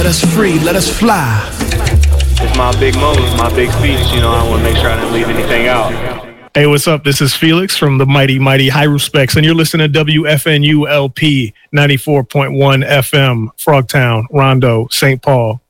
set us free, let us fly. It's my big moment, my big speech. You know, I want to make sure I didn't leave anything out. Hey, what's up? This is Felix from the Mighty High Respects, and you're listening to WFNU LP 94.1 FM, Frogtown, Rondo, St. Paul.